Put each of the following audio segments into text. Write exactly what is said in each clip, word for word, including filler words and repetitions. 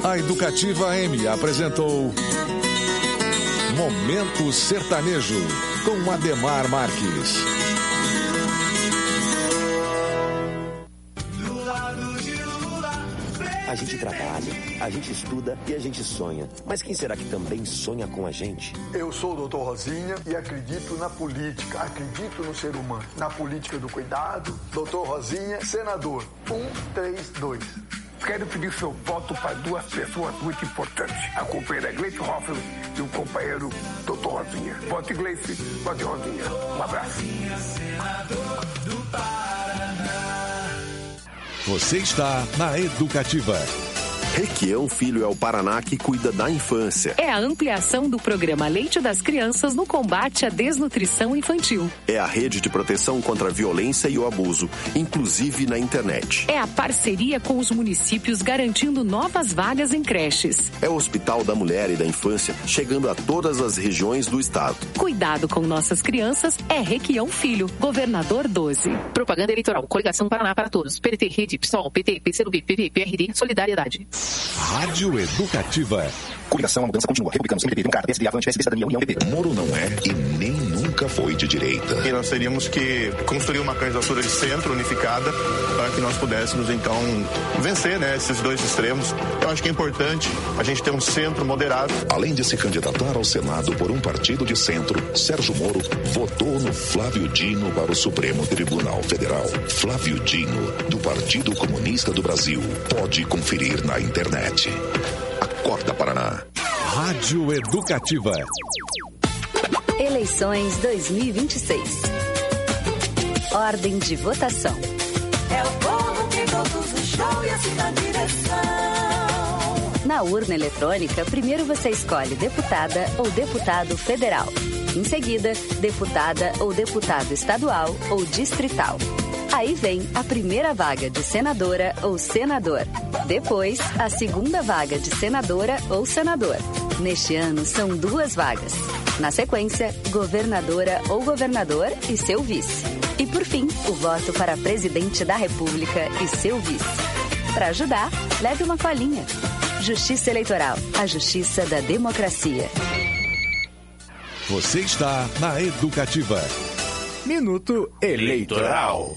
A Educativa M apresentou Momento Sertanejo com Ademar Marques. A gente trabalha, a gente estuda e a gente sonha. Mas quem será que também sonha com a gente? Eu sou o doutor Rosinha e acredito na política, acredito no ser humano. Na política do cuidado, doutor Rosinha, senador. Um, três, dois. Quero pedir seu voto para duas pessoas muito importantes. A companheira Gleice Hoffmann e o companheiro doutor Rosinha. Vote Gleice, vote Rosinha. Um abraço. Você está na Educativa. Requião Filho é o Paraná que cuida da infância. É a ampliação do programa Leite das Crianças no combate à desnutrição infantil. É a rede de proteção contra a violência e o abuso, inclusive na internet. É a parceria com os municípios garantindo novas vagas em creches. É o Hospital da Mulher e da Infância, chegando a todas as regiões do estado. Cuidado com nossas crianças é Requião Filho, governador doze. Propaganda eleitoral, Coligação Paraná para Todos, P T, Rede, PSOL, P T, P C do B, P V, P R D, Solidariedade. Rádio Educativa. Coligação, a mudança continua. Republicanos, M D B, Democrata, P S D, Avante, P S B, Cidadania, União, P P. Moro não é e nem nunca foi de direita. E nós teríamos que construir uma candidatura de centro unificada para que nós pudéssemos, então, vencer, né, esses dois extremos. Eu acho que é importante a gente ter um centro moderado. Além de se candidatar ao Senado por um partido de centro, Sérgio Moro votou no Flávio Dino para o Supremo Tribunal Federal. Flávio Dino, do Partido Comunista do Brasil. Pode conferir na internet. Acorda, Paraná. Rádio Educativa. Eleições dois mil e vinte e seis. Ordem de votação. É o povo que conduz o show e assim na direção. Na urna eletrônica, primeiro você escolhe deputada ou deputado federal. Em seguida, deputada ou deputado estadual ou distrital. Aí vem a primeira vaga de senadora ou senador. Depois, a segunda vaga de senadora ou senador. Neste ano, são duas vagas. Na sequência, governadora ou governador e seu vice. E por fim, o voto para presidente da República e seu vice. Para ajudar, leve uma colinha. Justiça Eleitoral, a justiça da democracia. Você está na Educativa. Minuto Eleitoral.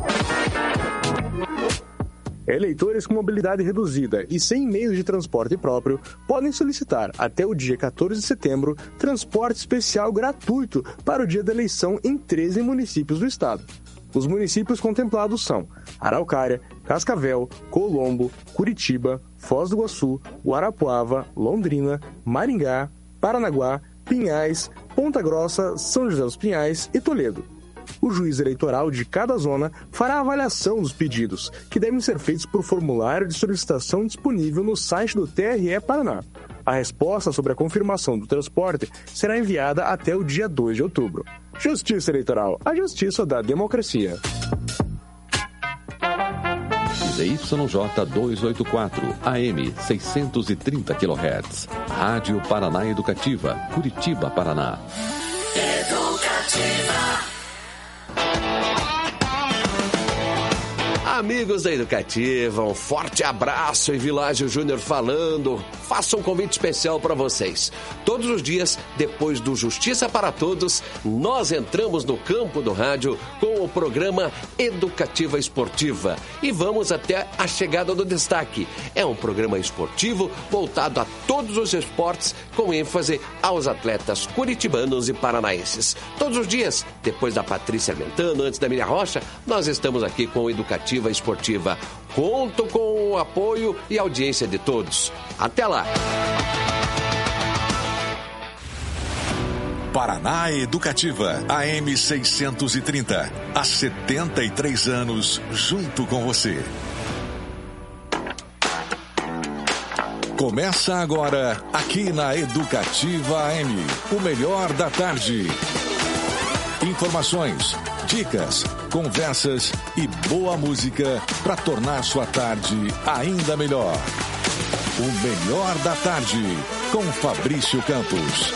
Eleitores com mobilidade reduzida e sem meios de transporte próprio podem solicitar até o dia quatorze de setembro transporte especial gratuito para o dia da eleição em treze municípios do estado. Os municípios contemplados são Araucária, Cascavel, Colombo, Curitiba, Foz do Iguaçu, Guarapuava, Londrina, Maringá, Paranaguá, Pinhais, Ponta Grossa, São José dos Pinhais e Toledo. O juiz eleitoral de cada zona fará a avaliação dos pedidos, que devem ser feitos por formulário de solicitação disponível no site do T R E Paraná. A resposta sobre a confirmação do transporte será enviada até o dia dois de outubro. Justiça Eleitoral, a justiça da democracia. Z Y J duzentos e oitenta e quatro, A M seiscentos e trinta quilohertz. Rádio Paraná Educativa, Curitiba, Paraná. Educativa. Amigos da Educativa, um forte abraço e Világio Júnior falando. Faço um convite especial para vocês. Todos os dias, depois do Justiça para Todos, nós entramos no campo do rádio com o programa Educativa Esportiva e vamos até a chegada do destaque. É um programa esportivo voltado a todos os esportes, com ênfase aos atletas curitibanos e paranaenses. Todos os dias, depois da Patrícia Ventano, antes da Miriam Rocha, nós estamos aqui com o Educativa Esportiva. Conto com o apoio e audiência de todos. Até lá! Paraná Educativa, A M seiscentos e trinta. Há setenta e três anos, junto com você. Começa agora, aqui na Educativa A M, o melhor da tarde. Informações, dicas, conversas e boa música para tornar sua tarde ainda melhor. O melhor da tarde, com Fabrício Campos.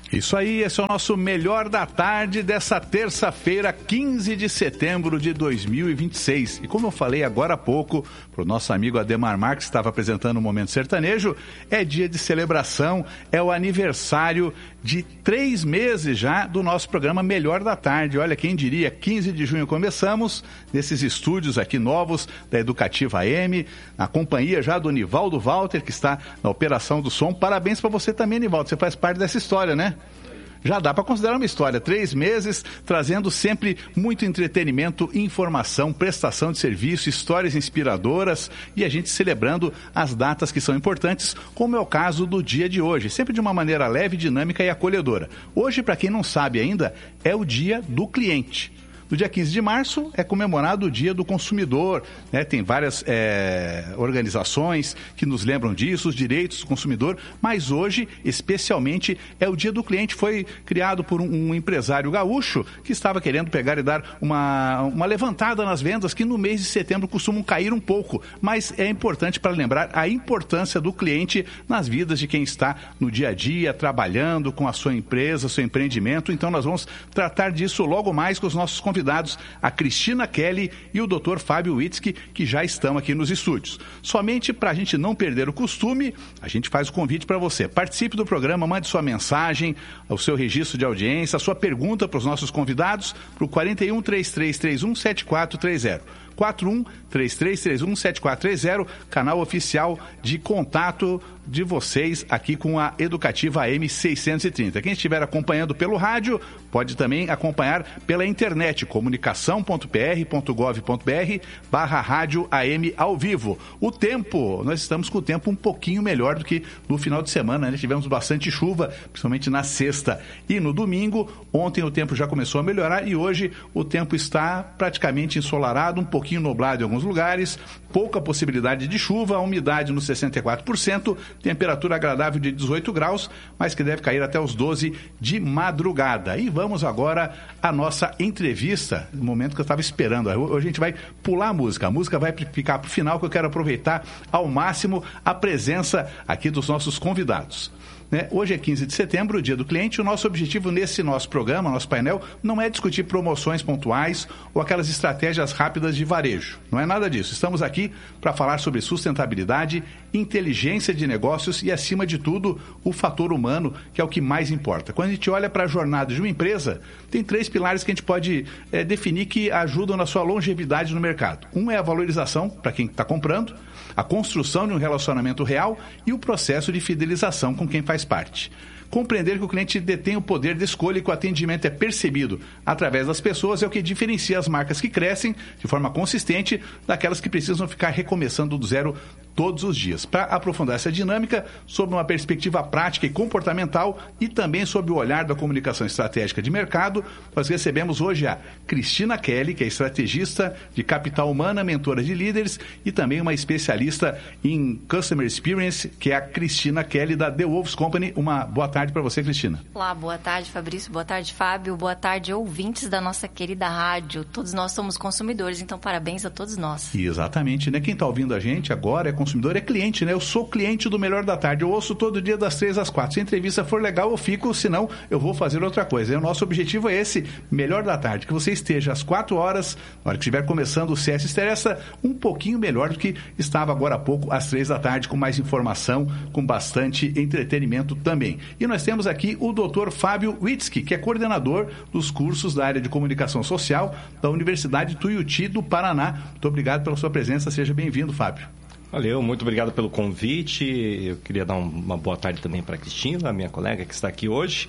Isso aí, esse é o nosso Melhor da Tarde dessa terça-feira, quinze de setembro de dois mil e vinte e seis. E como eu falei agora há pouco, para o nosso amigo Ademar Marques, que estava apresentando o Momento Sertanejo, é dia de celebração, é o aniversário de três meses já do nosso programa Melhor da Tarde. Olha, quem diria, quinze de junho começamos, nesses estúdios aqui novos da Educativa A M, na companhia já do Nivaldo Walter, que está na operação do som. Parabéns para você também, Nivaldo, você faz parte dessa história, né? Já dá para considerar uma história. Três meses trazendo sempre muito entretenimento, informação, prestação de serviço, histórias inspiradoras e a gente celebrando as datas que são importantes, como é o caso do dia de hoje, sempre de uma maneira leve, dinâmica e acolhedora. Hoje, para quem não sabe ainda, é o Dia do Cliente. No dia quinze de março é comemorado o Dia do Consumidor, né? Tem várias é, organizações que nos lembram disso, os direitos do consumidor, mas hoje, especialmente, é o Dia do Cliente. Foi criado por um, um empresário gaúcho que estava querendo pegar e dar uma, uma levantada nas vendas que no mês de setembro costumam cair um pouco, mas é importante para lembrar a importância do cliente nas vidas de quem está no dia a dia, trabalhando com a sua empresa, seu empreendimento. Então nós vamos tratar disso logo mais com os nossos convidados. Convidados, a Cristina Kelly e o doutor Fábio Witzki, que já estão aqui nos estúdios. Somente para a gente não perder o costume, a gente faz o convite para você. Participe do programa, mande sua mensagem, o seu registro de audiência, a sua pergunta para os nossos convidados, para o quatro um, três três três um, sete quatro três zero. quatro um, três três três um, sete quatro três zero, canal oficial de contato de vocês aqui com a Educativa A M seiscentos e trinta. Quem estiver acompanhando pelo rádio, pode também acompanhar pela internet, comunicação ponto p r ponto gov ponto b r barra rádio A M ao vivo. O tempo, nós estamos com o tempo um pouquinho melhor do que no final de semana, né? Tivemos bastante chuva, principalmente na sexta e no domingo. Ontem o tempo já começou a melhorar e hoje o tempo está praticamente ensolarado, um pouquinho nublado em alguns lugares, pouca possibilidade de chuva, a umidade nos sessenta e quatro por cento, temperatura agradável de dezoito graus, mas que deve cair até os doze de madrugada. E vamos agora à nossa entrevista, no momento que eu estava esperando. Hoje a gente vai pular a música, a música vai ficar para o final, que eu quero aproveitar ao máximo a presença aqui dos nossos convidados. Né? Hoje é quinze de setembro, o Dia do Cliente. O nosso objetivo nesse nosso programa, nosso painel, não é discutir promoções pontuais ou aquelas estratégias rápidas de varejo. Não é nada disso. Estamos aqui para falar sobre sustentabilidade, inteligência de negócios e, acima de tudo, o fator humano, que é o que mais importa. Quando a gente olha para a jornada de uma empresa, tem três pilares que a gente pode é, definir que ajudam na sua longevidade no mercado. Um é a valorização para quem está comprando, a construção de um relacionamento real e o processo de fidelização com quem faz parte. Compreender que o cliente detém o poder de escolha e que o atendimento é percebido através das pessoas é o que diferencia as marcas que crescem de forma consistente daquelas que precisam ficar recomeçando do zero todos os dias. Para aprofundar essa dinâmica, sob uma perspectiva prática e comportamental e também sob o olhar da comunicação estratégica de mercado, nós recebemos hoje a Cristina Kelly, que é estrategista de capital humana, mentora de líderes e também uma especialista em Customer Experience, que é a Cristina Kelly da The Wolves Company. Uma boa tarde para você, Cristina. Olá, boa tarde, Fabrício, boa tarde, Fábio, boa tarde, ouvintes da nossa querida rádio. Todos nós somos consumidores, então parabéns a todos nós. Exatamente, né? Quem está ouvindo a gente agora é consumidor, é cliente, né? Eu sou cliente do Melhor da Tarde, eu ouço todo dia das três às quatro. Se a entrevista for legal, eu fico, senão eu vou fazer outra coisa. E o nosso objetivo é esse, Melhor da Tarde, que você esteja às quatro horas, na hora que estiver começando o C S Estressa, um pouquinho melhor do que estava agora há pouco, às três da tarde, com mais informação, com bastante entretenimento também. E nós temos aqui o doutor Fábio Witzki, que é coordenador dos cursos da área de comunicação social da Universidade Tuiuti do Paraná. Muito obrigado pela sua presença, seja bem-vindo, Fábio. Valeu, muito obrigado pelo convite. Eu queria dar uma boa tarde também para a Cristina, minha colega que está aqui hoje.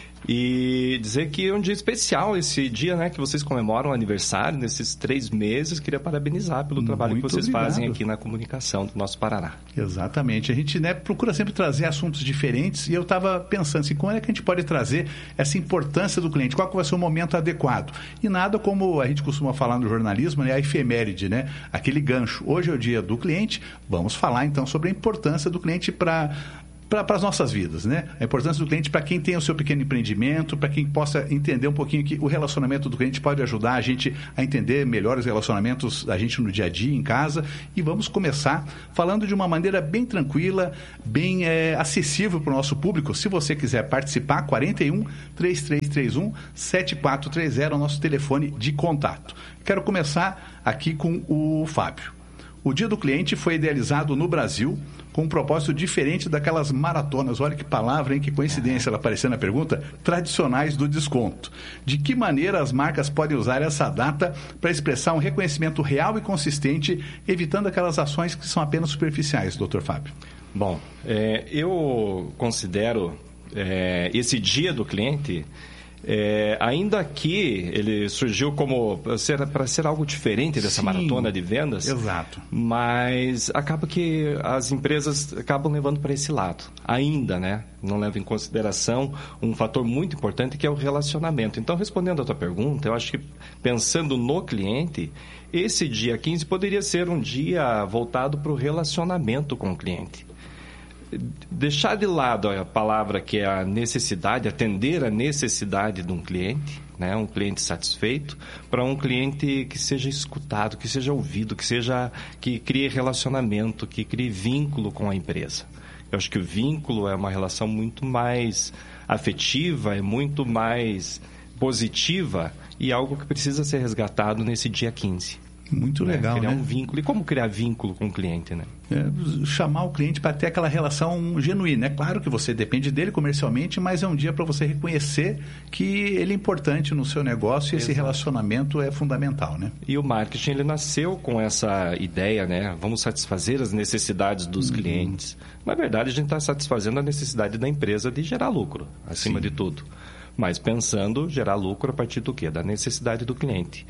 E dizer que é um dia especial esse dia, né, que vocês comemoram o aniversário nesses três meses. Queria parabenizar pelo trabalho Muito que vocês obrigado. fazem aqui na comunicação do nosso Paraná. Exatamente. A gente, né, procura sempre trazer assuntos diferentes e eu estava pensando assim, como é que a gente pode trazer essa importância do cliente? Qual que vai ser o momento adequado? E nada como a gente costuma falar no jornalismo, né, a efeméride, né, aquele gancho. Hoje é o dia do cliente, vamos falar então sobre a importância do cliente para para as nossas vidas, né? A importância do cliente para quem tem o seu pequeno empreendimento, para quem possa entender um pouquinho que o relacionamento do cliente pode ajudar a gente a entender melhor os relacionamentos da gente no dia a dia, em casa. E vamos começar falando de uma maneira bem tranquila, bem é, acessível para o nosso público. Se você quiser participar, quarenta e um, três três três um, sete quatro três zero é o nosso telefone de contato. Quero começar aqui com o Fábio. O Dia do Cliente foi idealizado no Brasil com um propósito diferente daquelas maratonas, olha que palavra, hein, que coincidência ela apareceu na pergunta, tradicionais do desconto. De que maneira as marcas podem usar essa data para expressar um reconhecimento real e consistente, evitando aquelas ações que são apenas superficiais, doutor Fábio? Bom, é, eu considero é, esse Dia do Cliente... É, ainda que ele surgiu como para ser, para ser algo diferente dessa Sim, maratona de vendas, exato. Mas acaba que as empresas acabam levando para esse lado, ainda, né? Não leva em consideração um fator muito importante que é o relacionamento. Então, respondendo a tua pergunta, eu acho que pensando no cliente, esse dia quinze poderia ser um dia voltado para o relacionamento com o cliente. Deixar de lado a palavra que é a necessidade, atender a necessidade de um cliente, né? Um cliente satisfeito, para um cliente que seja escutado, que seja ouvido, que seja que crie relacionamento, que crie vínculo com a empresa. Eu acho que o vínculo é uma relação muito mais afetiva, é muito mais positiva e algo que precisa ser resgatado nesse dia quinze. Muito legal, né? Criar né? um vínculo. E como criar vínculo com o cliente, né? É, chamar o cliente para ter aquela relação genuína. É claro que você depende dele comercialmente, mas é um dia para você reconhecer que ele é importante no seu negócio e Exato. Esse relacionamento é fundamental, né? E o marketing, ele nasceu com essa ideia, né? Vamos satisfazer as necessidades dos uhum. clientes. Na verdade, a gente está satisfazendo a necessidade da empresa de gerar lucro, acima Sim. de tudo. Mas pensando gerar lucro a partir do quê? Da necessidade do cliente.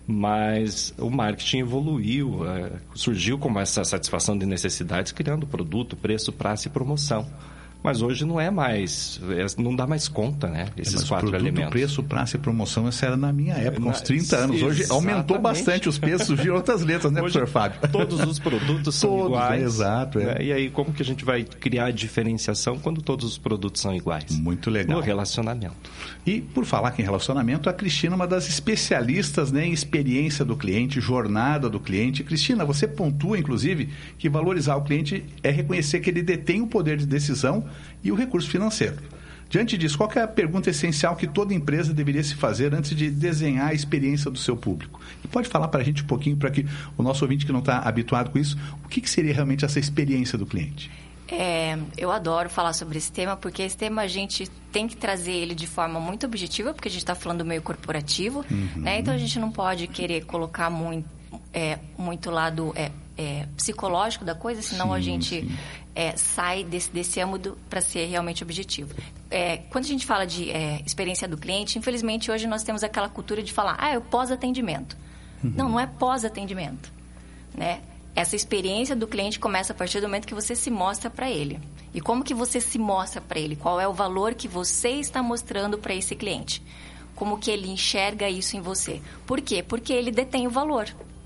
Mas o marketing evoluiu, é, surgiu como essa satisfação de necessidades, criando produto, preço, prazo e promoção. Mas hoje não é mais, é, não dá mais conta, né? Esses é, quatro produto, elementos. Preço, prazo e promoção, isso era na minha época, na, uns trinta anos. Hoje exatamente. Aumentou bastante os preços, surgiram outras letras, né, professor Fábio? Todos os produtos são todos, iguais. É, exato. É. Né? E aí, como que a gente vai criar diferenciação quando todos os produtos são iguais? Muito legal. No relacionamento. E, por falar que em relacionamento, a Cristina é uma das especialistas, né, em experiência do cliente, jornada do cliente. Cristina, você pontua, inclusive, que valorizar o cliente é reconhecer que ele detém o poder de decisão e o recurso financeiro. Diante disso, qual que é a pergunta essencial que toda empresa deveria se fazer antes de desenhar a experiência do seu público? E pode falar para a gente um pouquinho, para que o nosso ouvinte que não está habituado com isso, o que, que seria realmente essa experiência do cliente? É, eu adoro falar sobre esse tema, porque esse tema a gente tem que trazer ele de forma muito objetiva, porque a gente está falando do meio corporativo, uhum. né? Então a gente não pode querer colocar muito, é, muito lado é, é, psicológico da coisa, senão sim, a gente é, sai desse, desse âmbito para ser realmente objetivo. É, quando a gente fala de é, experiência do cliente, infelizmente hoje nós temos aquela cultura de falar, ah, é o pós-atendimento. Uhum. Não, não é pós-atendimento, né? Essa experiência do cliente começa a partir do momento que você se mostra para ele. E como que você se mostra para ele? Qual é o valor que você está mostrando para esse cliente? Como que ele enxerga isso em você? Por quê? Porque ele detém o valor.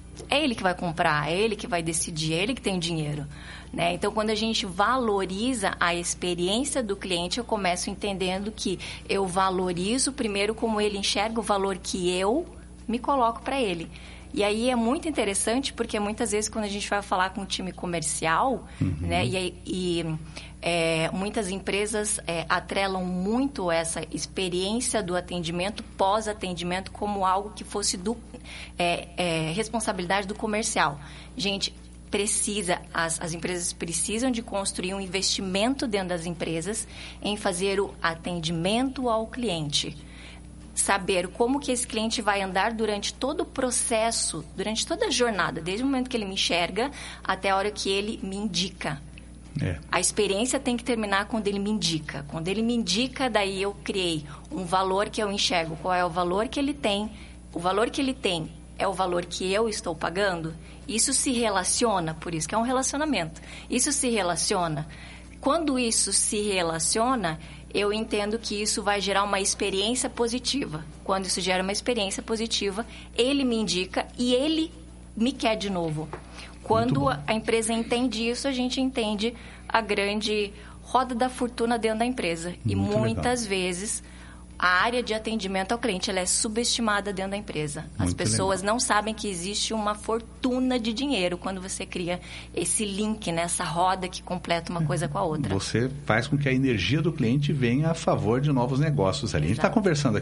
É ele que vai comprar, é ele que vai decidir, é ele que tem o dinheiro, né? Então, quando a gente valoriza a experiência do cliente, eu começo entendendo que eu valorizo primeiro como ele enxerga o valor que eu me coloco para ele. E aí é muito interessante, porque muitas vezes quando a gente vai falar com o time comercial, uhum. né, e, e é, muitas empresas é, atrelam muito essa experiência do atendimento, pós-atendimento, como algo que fosse do, é, é, responsabilidade do comercial. Gente, precisa, as, as empresas precisam de construir um investimento dentro das empresas em fazer o atendimento ao cliente. Saber como que esse cliente vai andar durante todo o processo, durante toda a jornada, desde o momento que ele me enxerga até a hora que ele me indica. É. A experiência tem que terminar quando ele me indica. Quando ele me indica, daí eu criei um valor que eu enxergo. Qual é o valor que ele tem? O valor que ele tem é o valor que eu estou pagando? Isso se relaciona, por isso que é um relacionamento. Isso se relaciona. Quando isso se relaciona, eu entendo que isso vai gerar uma experiência positiva. Quando isso gera uma experiência positiva, ele me indica e ele me quer de novo. Quando a empresa entende isso, a gente entende a grande roda da fortuna dentro da empresa. Muito e muitas legal. vezes a área de atendimento ao cliente ela é subestimada dentro da empresa. As Muito pessoas legal. não sabem que existe uma fortuna de dinheiro quando você cria esse link, nessa roda que completa uma coisa com a outra. Você faz com que a energia do cliente venha a favor de novos negócios ali. A gente está conversando aqui